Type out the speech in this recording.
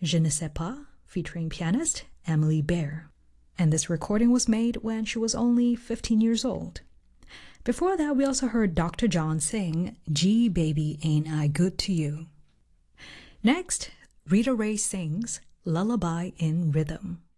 Je ne sais pas, featuring pianist Emily Bear. And this recording was made when she was only 15 years old. Before that, we also heard Dr. John sing Gee Baby Ain't I Good to You. Next, Rita Ray sings Lullaby in Rhythm.